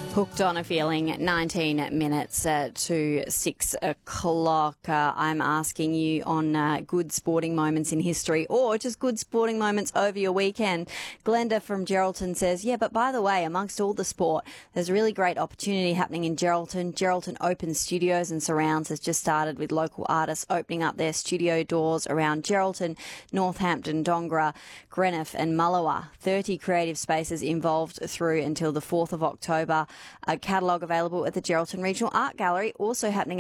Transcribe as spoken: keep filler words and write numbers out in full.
Hooked on a Feeling, nineteen minutes uh, to six o'clock. Uh, I'm asking you on uh, good sporting moments in history or just good sporting moments over your weekend. Glenda from Geraldton says, yeah, but by the way, amongst all the sport, there's a really great opportunity happening in Geraldton. Geraldton Open Studios and Surrounds has just started with local artists opening up their studio doors around Geraldton, Northampton, Dongara, Greenough and Mullewa. thirty creative spaces involved through until the fourth of October. A catalogue available at the Geraldton Regional Art Gallery, also happening at